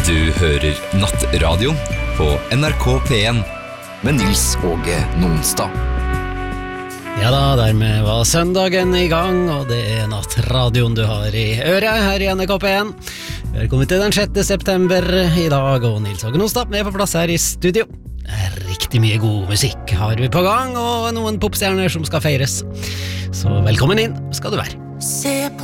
Du hører Nattradio på NRK P1 med Nils Åge Nonstad. Ja da, dermed var søndagen i gang, og det Nattradioen du har i øret her i NRK P1. Vi har kommet til den 6. september i dag, og Nils Åge Nonstad er på plass her i studio. Riktig mye god musikk har vi på gang, og noen popstjerner som skal feires. Så velkommen inn skal du være.